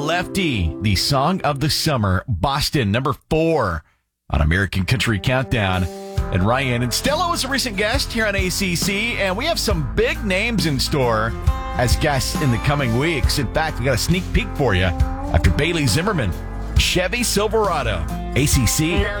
Lefty, the song of the summer. Boston, number 4 on American Country Countdown. And Ryan and Stella was a recent guest here on ACC, and we have some big names in store as guests in the coming weeks. In fact, we got a sneak peek for you after Bailey Zimmerman, Chevy Silverado, ACC.